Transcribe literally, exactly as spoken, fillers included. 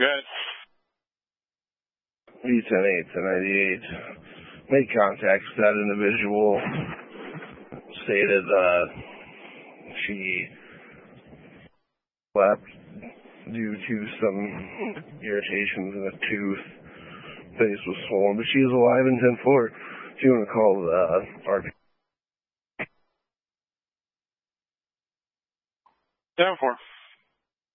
Good. V ten eight to ninety-eight. Made contact with that individual. Stated uh, she slept due to some irritations in a tooth. Face was swollen, but she is alive in ten four. If you want to call the uh, R P. ten four.